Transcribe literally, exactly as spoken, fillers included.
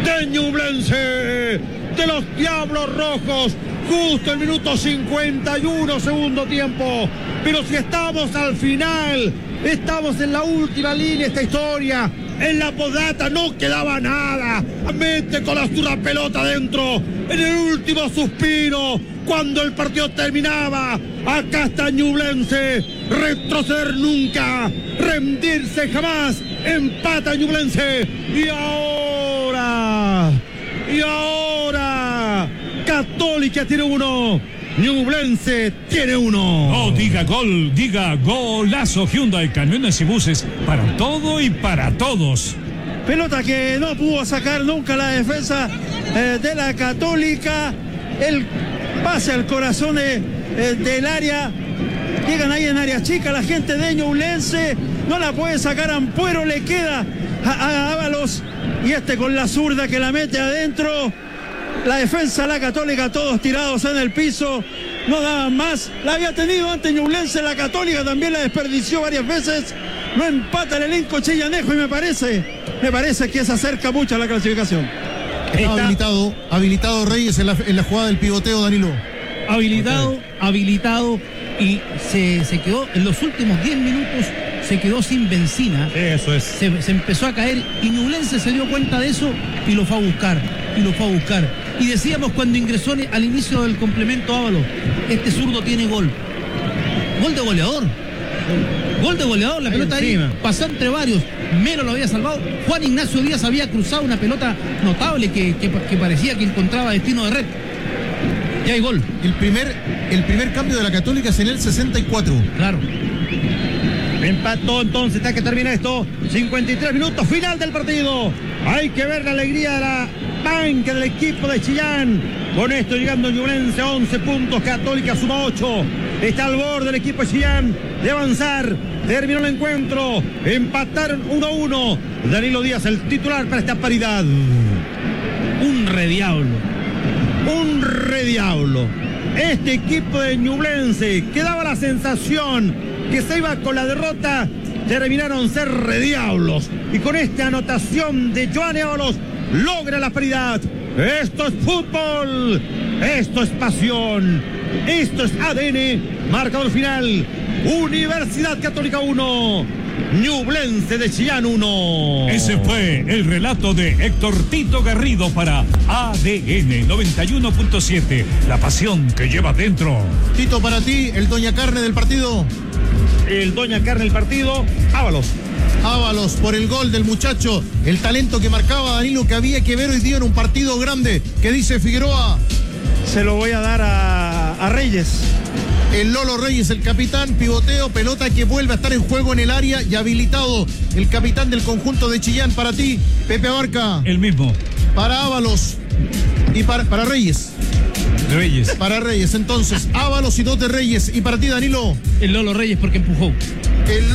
de Ñublense, de los Diablos Rojos. Justo el minuto cincuenta y uno, segundo tiempo. Pero si estamos al final, estamos en la última línea de esta historia. En la postdata no quedaba nada. Mete con la zurda pelota adentro. En el último suspiro, cuando el partido terminaba. Acá está Ñublense. Retroceder nunca. Rendirse jamás. Empata Ñublense. Y ahora. Y ahora. Católica tiene uno. Ñublense tiene uno. No diga gol, diga golazo. Hyundai, camiones y buses para todo y para todos. Pelota que no pudo sacar nunca la defensa eh, de la Católica. El pase al corazón de, eh, del área. Llegan ahí en área chica la gente de Ñublense. No la puede sacar Ampuero, le queda a, a Ábalos. Y este con la zurda que la mete adentro. La defensa de la Católica, todos tirados en el piso, no daban más. La había tenido antes Ñublense, la Católica también la desperdició varias veces. No empata el elenco chillanejo y me parece, me parece que se acerca mucho a la clasificación. Está habilitado, habilitado Reyes en la, en la jugada del pivoteo, Danilo. Habilitado, okay. habilitado y se, se quedó en los últimos diez minutos, se quedó sin benzina. Eso es. Se, se empezó a caer y Ñublense se dio cuenta de eso y lo fue a buscar, y lo fue a buscar. Y decíamos cuando ingresó al inicio del complemento Ábalos, este zurdo tiene gol. Gol de goleador. Gol de goleador, la ahí pelota encima. Ahí pasó entre varios. Melo lo había salvado. Juan Ignacio Díaz había cruzado una pelota notable que, que, que parecía que encontraba destino de red. Y hay gol. El primer, el primer cambio de la Católica es en el sesenta y cuatro. Claro. Empató entonces, hasta que termina esto. cincuenta y tres minutos, final del partido. Hay que ver la alegría de la banca del equipo de Chillán. Con esto llegando Ñublense a once puntos, Católica suma ocho. Está al borde del equipo de Chillán de avanzar. Terminó el encuentro. Empataron uno a uno. Danilo Díaz, el titular para esta paridad. Un rediablo. Un rediablo. Este equipo de Ñublense que daba la sensación que se iba con la derrota, terminaron ser rediablos. Y con esta anotación de Joan Ábalos logra la paridad. Esto es fútbol, esto es pasión, esto es A D N. Marcador final: Universidad Católica uno, Ñublense de Chillán uno. Ese fue el relato de Héctor Tito Garrido para A D N noventa y uno punto siete, la pasión que lleva dentro. Tito, para ti, el Doña Carne del partido. El Doña Carne del partido, Ábalos. Ábalos, por el gol del muchacho, el talento que marcaba Danilo, que había que ver hoy día en un partido grande. ¿Qué dice Figueroa? Se lo voy a dar a, a Reyes. El Lolo Reyes, el capitán, pivoteo, pelota que vuelve a estar en juego en el área y habilitado el capitán del conjunto de Chillán. Para ti, Pepe Abarca. El mismo. Para Ábalos y para, para Reyes. Reyes. Para Reyes, entonces, Ábalos y dos de Reyes. Y para ti, Danilo. El Lolo Reyes porque empujó. El